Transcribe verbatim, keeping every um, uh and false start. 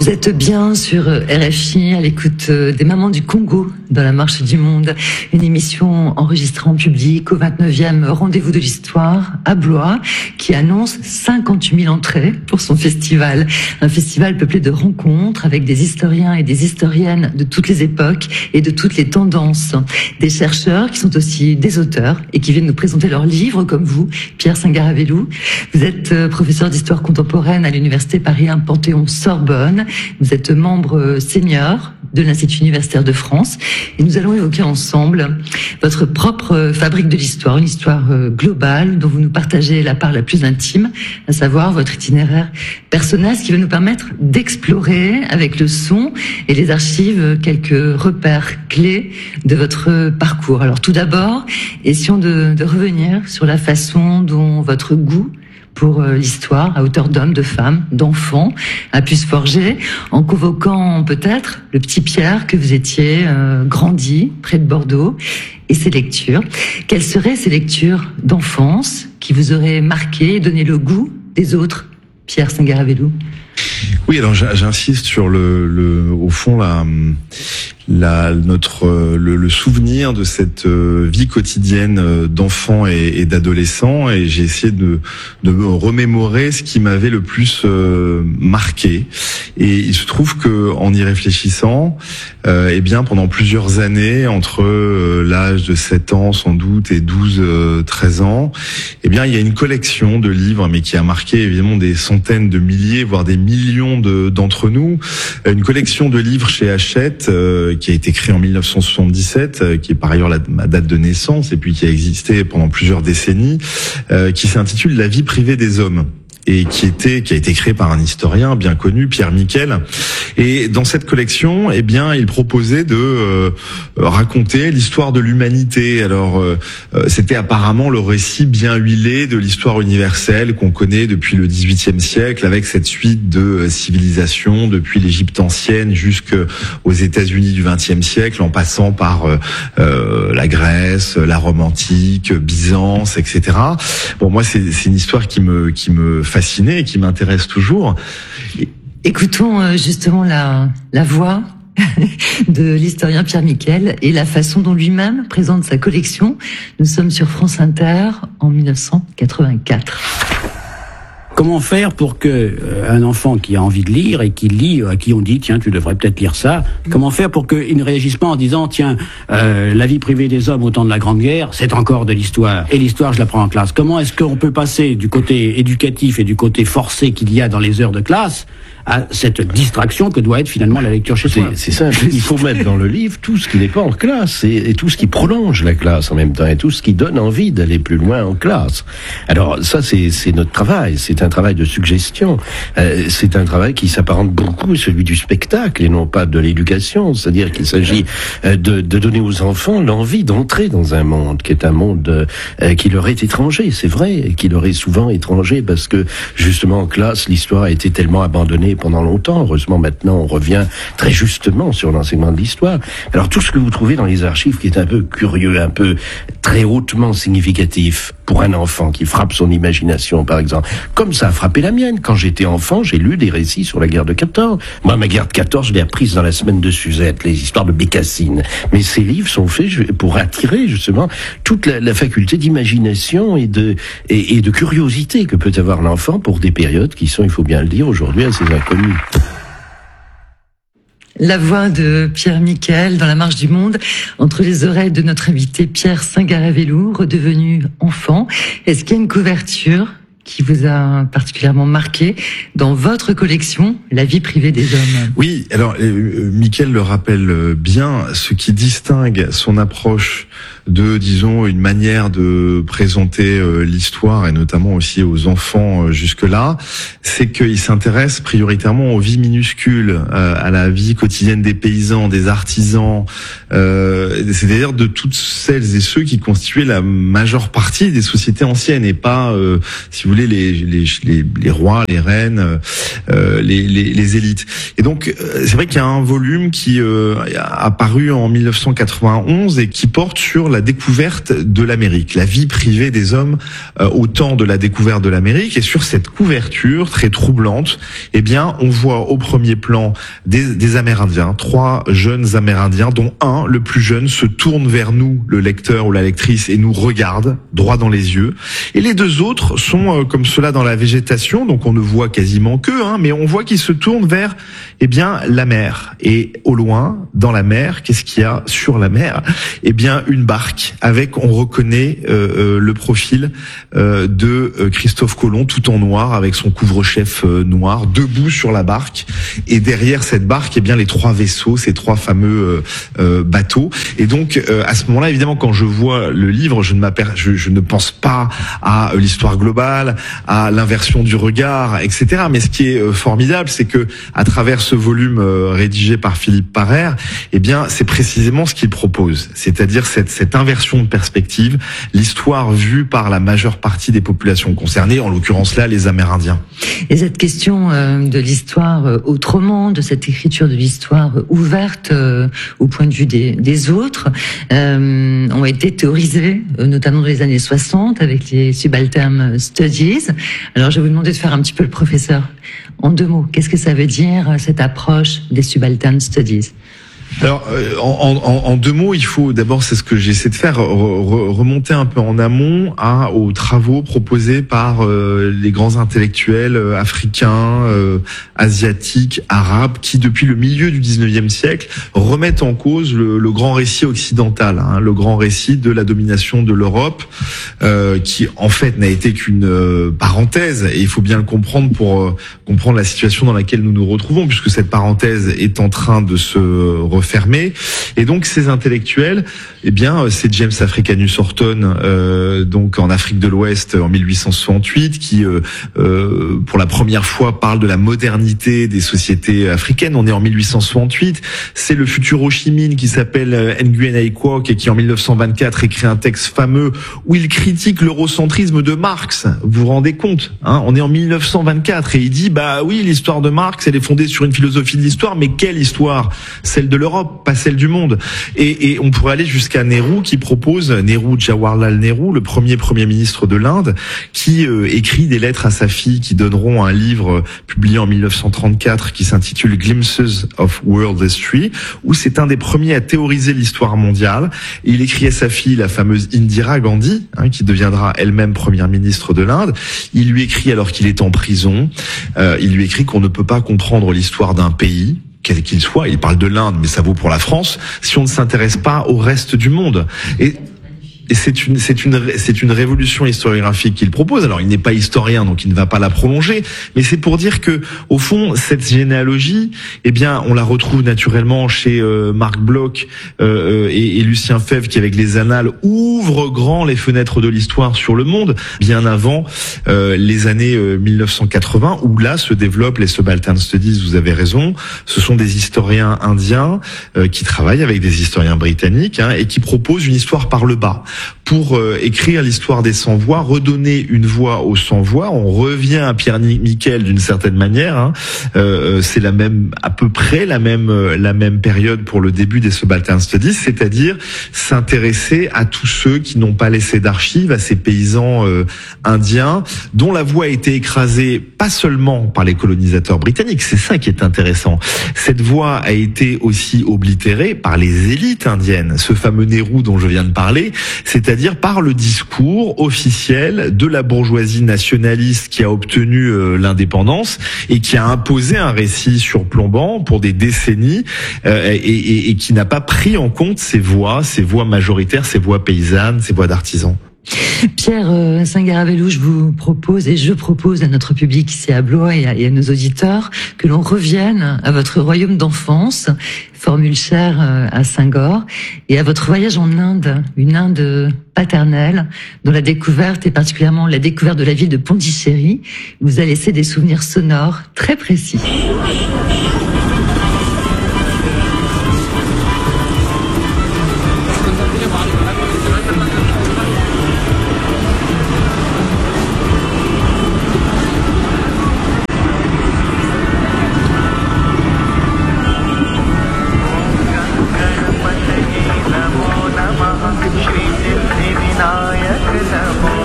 Vous êtes bien sur R F I à l'écoute des Mamans du Congo dans la Marche du Monde, une émission enregistrée en public au vingt-neuvième Rendez-vous de l'Histoire à Blois qui annonce cinquante-huit mille entrées pour son festival. Un festival peuplé de rencontres avec des historiens et des historiennes de toutes les époques et de toutes les tendances. Des chercheurs qui sont aussi des auteurs et qui viennent nous présenter leurs livres comme vous, Pierre Singaravelou. Vous êtes professeur d'histoire contemporaine à l'Université Paris un Panthéon-Sorbonne. Vous êtes membre senior de l'Institut universitaire de France et nous allons évoquer ensemble votre propre fabrique de l'histoire, une histoire globale dont vous nous partagez la part la plus intime, à savoir votre itinéraire personnel, ce qui va nous permettre d'explorer avec le son et les archives quelques repères clés de votre parcours. Alors tout d'abord, essayons de, de revenir sur la façon dont votre goût pour l'histoire, à hauteur d'hommes, de femmes, d'enfants, a pu se forger en convoquant peut-être le petit Pierre que vous étiez euh, grandi près de Bordeaux et ses lectures. Quelles seraient ces lectures d'enfance qui vous auraient marqué et donné le goût des autres, Pierre Singaravelou? Oui, alors j'insiste sur le, le au fond la, la notre le, le souvenir de cette vie quotidienne d'enfants et, et d'adolescents, et j'ai essayé de de me remémorer ce qui m'avait le plus euh, marqué. Et il se trouve que en y réfléchissant, euh, eh bien pendant plusieurs années, entre euh, l'âge de sept ans sans doute et douze treize ans, eh bien il y a une collection de livres, mais qui a marqué évidemment des centaines de milliers, voire des millions de, d'entre nous, une collection de livres chez Hachette euh, qui a été créée en mille neuf cent soixante-dix-sept, euh, qui est par ailleurs la, ma date de naissance et puis qui a existé pendant plusieurs décennies, euh, qui s'intitule La vie privée des hommes, et qui était qui a été créé par un historien bien connu, Pierre Miquel. Et dans cette collection, eh bien, il proposait de euh, raconter l'histoire de l'humanité. Alors, euh, c'était apparemment le récit bien huilé de l'histoire universelle qu'on connaît depuis le dix-huitième siècle, avec cette suite de civilisations depuis l'Égypte ancienne jusqu'aux États-Unis du vingtième siècle, en passant par euh, euh, la Grèce, la Rome antique, Byzance, et cetera. Bon, moi, c'est, c'est une histoire qui me qui me fasciné et qui m'intéresse toujours. Écoutons justement la, la voix de l'historien Pierre Miquel et la façon dont lui-même présente sa collection. Nous sommes sur France Inter en mille neuf cent quatre-vingt-quatre. Comment faire pour que euh, un enfant qui a envie de lire et qui lit, à qui on dit tiens tu devrais peut-être lire ça, comment faire pour qu'il ne réagisse pas en disant tiens euh, la vie privée des hommes au temps de la Grande Guerre c'est encore de l'histoire et l'histoire je la prends en classe. Comment est-ce qu'on peut passer du côté éducatif et du côté forcé qu'il y a dans les heures de classe à cette distraction que doit être finalement la lecture chez soi? C'est, c'est ça, il faut mettre dans le livre tout ce qui n'est pas en classe et, et tout ce qui prolonge la classe en même temps et tout ce qui donne envie d'aller plus loin en classe. Alors ça c'est, c'est notre travail, c'est un travail de suggestion, euh, c'est un travail qui s'apparente beaucoup à celui du spectacle et non pas de l'éducation, c'est-à-dire qu'il s'agit euh, de, de donner aux enfants l'envie d'entrer dans un monde qui est un monde euh, qui leur est étranger, c'est vrai, et qui leur est souvent étranger parce que justement en classe l'histoire a été tellement abandonnée pendant longtemps. Heureusement, maintenant, on revient très justement sur l'enseignement de l'histoire. Alors, tout ce que vous trouvez dans les archives qui est un peu curieux, un peu très hautement significatif pour un enfant qui frappe son imagination, par exemple, comme ça a frappé la mienne. Quand j'étais enfant, j'ai lu des récits sur la guerre de quatorze. Moi, ma guerre de quatorze, je l'ai apprise dans la semaine de Suzette, les histoires de Bécassine. Mais ces livres sont faits pour attirer, justement, toute la, la faculté d'imagination et de, et, et de curiosité que peut avoir l'enfant pour des périodes qui sont, il faut bien le dire, aujourd'hui assez inconnues. La voix de Pierre Miquel dans la Marche du Monde, entre les oreilles de notre invité Pierre Singaravelou, redevenu enfant. Est-ce qu'il y a une couverture qui vous a particulièrement marqué dans votre collection, La vie privée des hommes? Oui, alors euh, Miquel le rappelle bien, ce qui distingue son approche de, disons, une manière de présenter euh, l'histoire, et notamment aussi aux enfants euh, jusque-là, c'est qu'il s'intéresse prioritairement aux vies minuscules, euh, à la vie quotidienne des paysans, des artisans, euh, c'est-à-dire de toutes celles et ceux qui constituaient la majeure partie des sociétés anciennes, et pas, euh, si vous voulez, les, les, les, les rois, les reines, euh, les, les, les élites. Et donc, euh, c'est vrai qu'il y a un volume qui euh, a apparu en mille neuf cent quatre-vingt-onze et qui porte sur la découverte de l'Amérique, la vie privée des hommes euh, au temps de la découverte de l'Amérique. Et sur cette couverture très troublante, eh bien, on voit au premier plan des, des Amérindiens, trois jeunes Amérindiens, dont un, le plus jeune, se tourne vers nous, le lecteur ou la lectrice, et nous regarde droit dans les yeux. Et les deux autres sont euh, comme cela dans la végétation, donc on ne voit quasiment qu'eux, hein, mais on voit qu'ils se tournent vers, eh bien, la mer. Et au loin, dans la mer, qu'est-ce qu'il y a sur la mer? Eh bien, une barque avec, on reconnaît euh, euh, le profil euh, de euh, Christophe Colomb, tout en noir, avec son couvre-chef euh, noir, debout sur la barque. Et derrière cette barque, eh bien, les trois vaisseaux, ces trois fameux euh, euh, bateaux. Et donc, euh, à ce moment-là, évidemment, quand je vois le livre, je ne m'aper- je, je ne pense pas à l'histoire globale, à l'inversion du regard, et cetera. Mais ce qui est euh, formidable, c'est que à travers ce volume euh, rédigé par Philippe Parrer, eh bien, c'est précisément ce qu'il propose, c'est-à-dire cette, cette inversion de perspective, l'histoire vue par la majeure partie des populations concernées, en l'occurrence là, les Amérindiens. Et cette question euh, de l'histoire euh, autrement, de cette écriture de l'histoire euh, ouverte euh, au point de vue des, des autres, euh, ont été théorisées, euh, notamment dans les années soixante, avec les Subaltern Studies. Alors, je vais vous demander de faire un petit peu le professeur. En deux mots, qu'est-ce que ça veut dire, cette approche des Subaltern Studies ? Alors, euh, en, en, en deux mots, il faut d'abord, c'est ce que j'essaie de faire, re, remonter un peu en amont à aux travaux proposés par euh, les grands intellectuels euh, africains, euh, asiatiques, arabes, qui depuis le milieu du dix-neuvième siècle remettent en cause le, le grand récit occidental, hein, le grand récit de la domination de l'Europe, euh, qui en fait n'a été qu'une euh, parenthèse, et il faut bien le comprendre pour euh, comprendre la situation dans laquelle nous nous retrouvons, puisque cette parenthèse est en train de se refermer. Et donc ces intellectuels, eh bien c'est James Africanus Horton, euh, donc en Afrique de l'Ouest en mille huit cent soixante-huit, qui euh, euh, pour la première fois parle de la modernité des sociétés africaines. On est en mille huit cent soixante-huit. C'est le futur Ho Chi Minh qui s'appelle Nguyen Ai Quoc et qui en mille neuf cent vingt-quatre écrit un texte fameux où il critique l'eurocentrisme de Marx. Vous vous rendez compte, hein? On est en mille neuf cent vingt-quatre et il dit bah oui, l'histoire de Marx elle est fondée sur une philosophie de l'histoire, mais quelle histoire? Celle de l'Europe, pas celle du monde. Et, et on pourrait aller jusqu'à Nehru qui propose, Nehru Jawaharlal Nehru, le premier premier ministre de l'Inde, qui euh, écrit des lettres à sa fille qui donneront un livre euh, publié en mille neuf cent trente-quatre qui s'intitule Glimpses of World History, où c'est un des premiers à théoriser l'histoire mondiale. Et il écrit à sa fille, la fameuse Indira Gandhi, hein, qui deviendra elle-même première ministre de l'Inde. Il lui écrit alors qu'il est en prison, euh, il lui écrit qu'on ne peut pas comprendre l'histoire d'un pays, quel qu'il soit, il parle de l'Inde, mais ça vaut pour la France, si on ne s'intéresse pas au reste du monde. Et Et c'est une, c'est une, c'est une révolution historiographique qu'il propose. Alors, il n'est pas historien, donc il ne va pas la prolonger. Mais c'est pour dire que, au fond, cette généalogie, eh bien, on la retrouve naturellement chez euh, Marc Bloch euh, et, et Lucien Febvre, qui, avec les Annales, ouvrent grand les fenêtres de l'histoire sur le monde, bien avant euh, les années euh, mille neuf cent quatre-vingts, où là se développent les Subaltern Studies. Vous avez raison. Ce sont des historiens indiens euh, qui travaillent avec des historiens britanniques, hein, et qui proposent une histoire par le bas. Pour euh, écrire l'histoire des sans-voix, redonner une voix aux sans-voix. On revient à Pierre Miquel d'une certaine manière. Hein. Euh, c'est la même, à peu près la même, euh, la même période pour le début des Subaltern Studies, c'est-à-dire s'intéresser à tous ceux qui n'ont pas laissé d'archives, à ces paysans euh, indiens dont la voix a été écrasée pas seulement par les colonisateurs britanniques. C'est ça qui est intéressant. Cette voix a été aussi oblitérée par les élites indiennes. Ce fameux Nehru dont je viens de parler, c'est-à-dire par le discours officiel de la bourgeoisie nationaliste qui a obtenu euh, l'indépendance et qui a imposé un récit surplombant pour des décennies euh, et, et, et qui n'a pas pris en compte ces voix, ces voix majoritaires, ces voix paysannes, ces voix d'artisans. Pierre euh, Singaravelou, je vous propose et je propose à notre public ici à Blois et à, et à nos auditeurs que l'on revienne à votre royaume d'enfance, formule chère euh, à Senghor, et à votre voyage en Inde, une Inde paternelle, dont la découverte, et particulièrement la découverte de la ville de Pondichéry, vous a laissé des souvenirs sonores très précis.